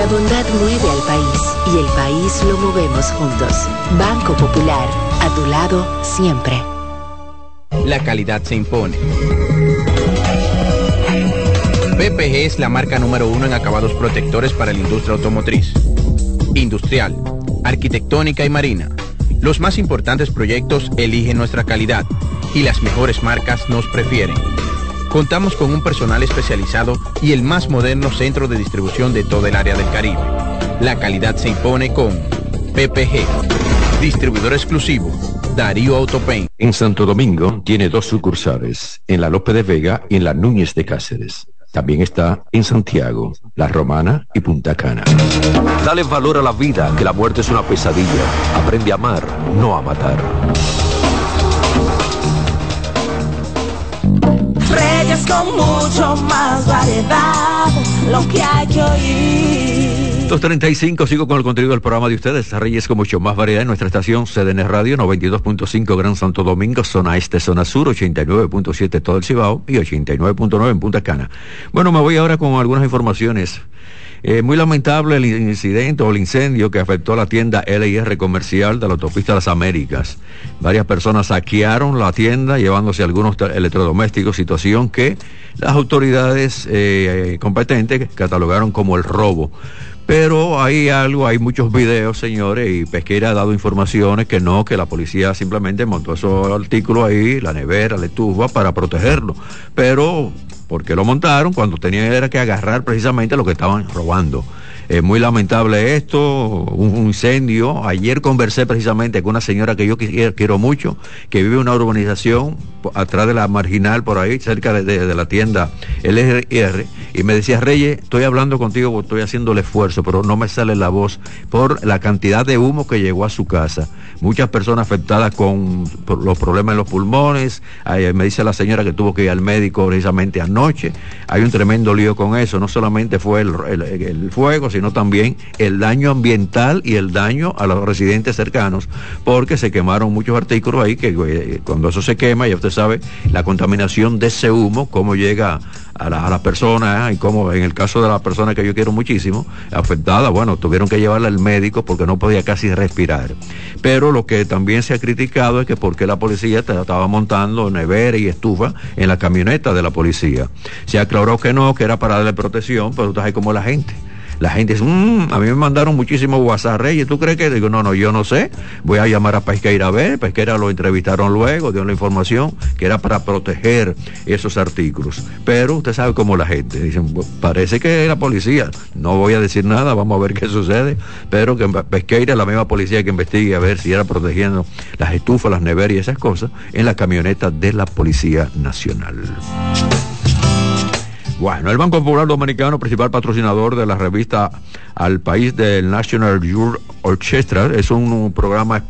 La bondad mueve al país y el país lo movemos juntos. Banco Popular, a tu lado siempre. La calidad se impone. PPG es la marca número 1 en acabados protectores para la industria automotriz, industrial, arquitectónica y marina. Los más importantes proyectos eligen nuestra calidad y las mejores marcas nos prefieren. Contamos con un personal especializado y el más moderno centro de distribución de toda el área del Caribe. La calidad se impone con PPG. Distribuidor exclusivo, Darío Autopaint. En Santo Domingo tiene 2 sucursales, en la Lope de Vega y en la Núñez de Cáceres. También está en Santiago, La Romana y Punta Cana. Dale valor a la vida, que la muerte es una pesadilla. Aprende a amar, no a matar. Reyes con mucho más variedad, lo que hay que oír. 2:35, sigo con el contenido del programa de ustedes, Reyes con mucho más variedad en nuestra estación CDN Radio, 92.5 Gran Santo Domingo, zona este, zona sur, 89.7 todo el Cibao y 89.9 en Punta Cana. Bueno, me voy ahora con algunas informaciones. Muy lamentable el incidente o el incendio que afectó a la tienda L&R comercial de la autopista Las Américas. Varias personas saquearon la tienda llevándose algunos electrodomésticos, situación que las autoridades competentes catalogaron como el robo. Pero hay muchos videos, señores, y Pesqueira ha dado informaciones que la policía simplemente montó esos artículos ahí, la nevera, la estufa, para protegerlo. Pero, ¿por qué lo montaron? Cuando tenían era que agarrar precisamente lo que estaban robando. Muy lamentable esto, un incendio. Ayer conversé precisamente con una señora que yo quiero mucho, que vive en una urbanización atrás de la Marginal, por ahí, cerca de la tienda L&R, y me decía: Reyes, estoy hablando contigo porque estoy haciendo el esfuerzo, pero no me sale la voz por la cantidad de humo que llegó a su casa. Muchas personas afectadas por los problemas en los pulmones. Me dice la señora que tuvo que ir al médico precisamente anoche. Hay un tremendo lío con eso. No solamente fue el fuego, sino también el daño ambiental y el daño a los residentes cercanos, porque se quemaron muchos artículos ahí que cuando eso se quema, ya usted sabe, la contaminación de ese humo, cómo llega a la persona, y como en el caso de la persona que yo quiero muchísimo, afectada, bueno, tuvieron que llevarla al médico porque no podía casi respirar. Pero lo que también se ha criticado es que por qué la policía estaba montando nevera y estufa en la camioneta de la policía. Se aclaró que no, que era para darle protección, pero usted sabe cómo la gente dice: a mí me mandaron muchísimos WhatsApp, Reyes, ¿tú crees que? Digo, no, yo no sé, voy a llamar a Pesqueira a ver. Pesqueira lo entrevistaron luego, dio la información que era para proteger esos artículos. Pero usted sabe cómo la gente, dicen, parece que era policía, no voy a decir nada, vamos a ver qué sucede, pero que Pesqueira, la misma policía que investigue a ver si era protegiendo las estufas, las neveras y esas cosas en la camioneta de la Policía Nacional. Bueno, el Banco Popular Dominicano, principal patrocinador de la revista Al País del National Youth Orchestra, es un programa especial